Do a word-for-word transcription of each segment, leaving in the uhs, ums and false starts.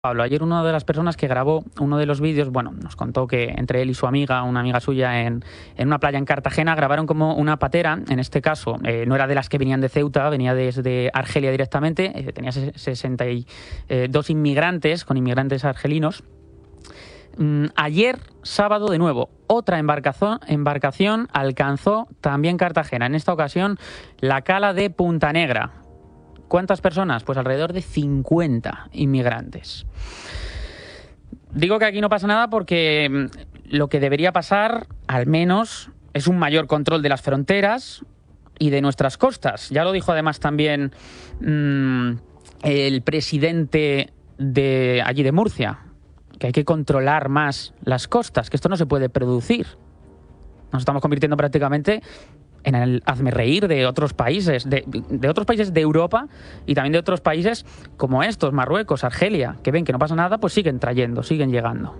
Pablo, ayer una de las personas que grabó uno de los vídeos, bueno, nos contó que entre él y su amiga, una amiga suya en, en una playa en Cartagena, grabaron como una patera. En este caso, eh, no era de las que venían de Ceuta, venía desde Argelia directamente, eh, tenía sesenta y dos inmigrantes, con inmigrantes argelinos. Mm, ayer, sábado, de nuevo, otra embarcación, embarcación alcanzó también Cartagena, en esta ocasión la cala de Punta Negra. ¿Cuántas personas? Pues alrededor de cincuenta inmigrantes. Digo que aquí no pasa nada porque lo que debería pasar, al menos, es un mayor control de las fronteras y de nuestras costas. Ya lo dijo además también mmm, el presidente de allí de Murcia, que hay que controlar más las costas, que esto no se puede producir. Nos estamos convirtiendo prácticamente en el hazmerreír de otros países, de, de otros países de Europa y también de otros países como estos, Marruecos, Argelia, que ven que no pasa nada, pues siguen trayendo, siguen llegando.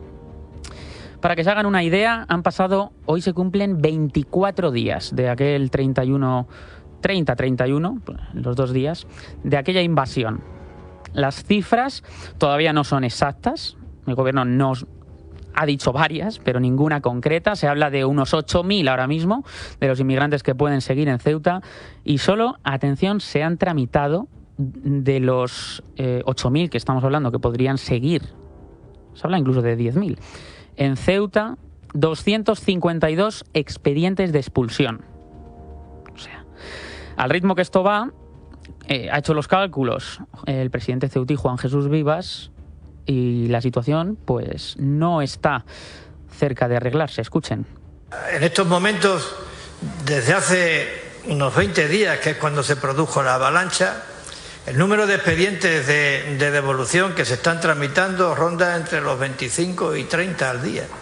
Para que se hagan una idea, han pasado, hoy se cumplen veinticuatro días de aquel treinta y uno, treinta, treinta y uno, los dos días, de aquella invasión. Las cifras todavía no son exactas, el gobierno no ha dicho varias, pero ninguna concreta. Se habla de unos ocho mil ahora mismo, de los inmigrantes que pueden seguir en Ceuta, y solo, atención, se han tramitado de los eh, ocho mil que estamos hablando, que podrían seguir, se habla incluso de diez mil, en Ceuta, doscientos cincuenta y dos expedientes de expulsión. O sea, al ritmo que esto va, eh, ha hecho los cálculos el presidente ceutí, Juan Jesús Vivas, y la situación pues no está cerca de arreglarse. Escuchen. En estos momentos, desde hace unos veinte días, que es cuando se produjo la avalancha, el número de expedientes de, de devolución que se están tramitando ronda entre los veinticinco y treinta al día.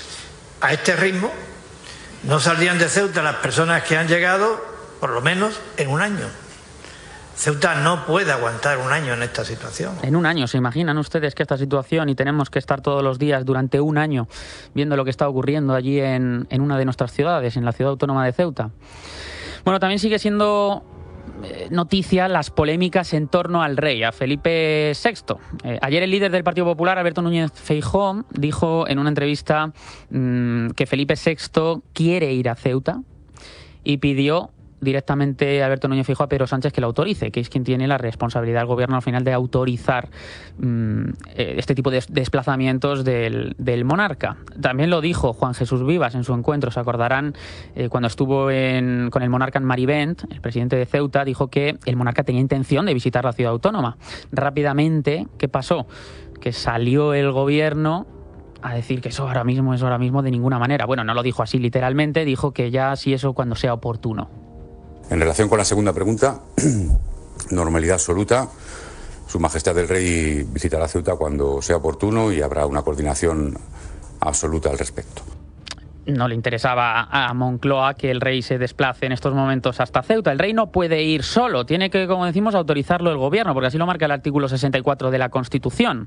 A este ritmo no saldrían de Ceuta las personas que han llegado por lo menos en un año. Ceuta no puede aguantar un año en esta situación. En un año, ¿se imaginan ustedes que esta situación, y tenemos que estar todos los días durante un año viendo lo que está ocurriendo allí en, en una de nuestras ciudades, en la ciudad autónoma de Ceuta? Bueno, también sigue siendo eh, noticia las polémicas en torno al rey, a Felipe sexto. Eh, ayer el líder del Partido Popular, Alberto Núñez Feijóo, dijo en una entrevista mmm, que Felipe sexto quiere ir a Ceuta y pidió directamente a Alberto Núñez Feijóo a Pedro Sánchez que lo autorice, que es quien tiene la responsabilidad del gobierno al final de autorizar mmm, este tipo de desplazamientos del, del monarca. También lo dijo Juan Jesús Vivas en su encuentro, se acordarán, eh, cuando estuvo en, con el monarca en Marivent, el presidente de Ceuta dijo que el monarca tenía intención de visitar la ciudad autónoma. Rápidamente, ¿qué pasó? Que salió el gobierno a decir que eso ahora mismo, eso ahora mismo de ninguna manera. Bueno, no lo dijo así literalmente, dijo que ya sí eso cuando sea oportuno. En relación con la segunda pregunta, normalidad absoluta. Su Majestad el Rey visitará Ceuta cuando sea oportuno y habrá una coordinación absoluta al respecto. No le interesaba a Moncloa que el rey se desplace en estos momentos hasta Ceuta. El rey no puede ir solo, tiene que, como decimos, autorizarlo el gobierno, porque así lo marca el artículo sesenta y cuatro de la Constitución.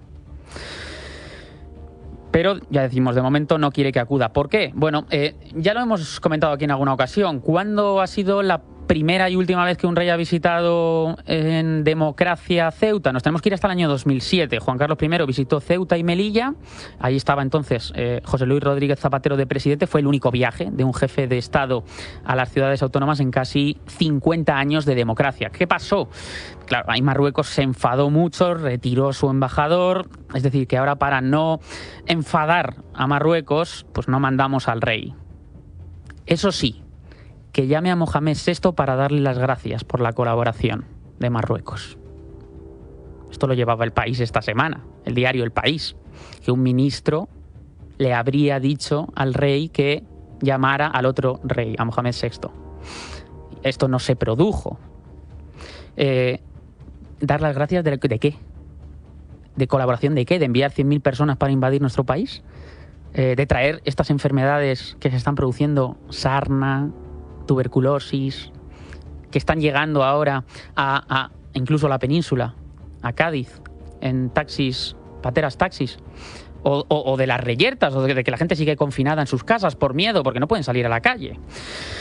Pero, ya decimos, de momento no quiere que acuda. ¿Por qué? Bueno, eh, ya lo hemos comentado aquí en alguna ocasión. ¿Cuándo ha sido la primera y última vez que un rey ha visitado en democracia Ceuta? Nos tenemos que ir hasta el año dos mil siete. Juan Carlos primero visitó Ceuta y Melilla. Ahí estaba entonces eh, José Luis Rodríguez Zapatero de presidente. Fue el único viaje de un jefe de Estado a las ciudades autónomas en casi cincuenta años de democracia. ¿Qué pasó? Claro, ahí Marruecos se enfadó mucho, retiró su embajador. Es decir, que ahora, para no enfadar a Marruecos, pues no mandamos al rey. Eso sí, que llame a Mohamed sexto para darle las gracias por la colaboración de Marruecos. Esto lo llevaba El País esta semana, el diario El País, que un ministro le habría dicho al rey que llamara al otro rey, a Mohamed sexto. Esto no se produjo. Eh, ¿Dar las gracias de, de qué? ¿De colaboración de qué? ¿De enviar cien mil personas para invadir nuestro país? Eh, ¿De traer estas enfermedades que se están produciendo, sarna, tuberculosis, que están llegando ahora a, a incluso a la península, a Cádiz, en taxis, pateras taxis, o, o, o de las reyertas, o de, de que la gente sigue confinada en sus casas por miedo, porque no pueden salir a la calle?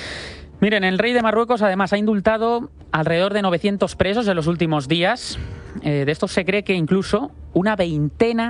Miren, el rey de Marruecos además ha indultado alrededor de novecientos presos en los últimos días. Eh, de estos se cree que incluso una veintena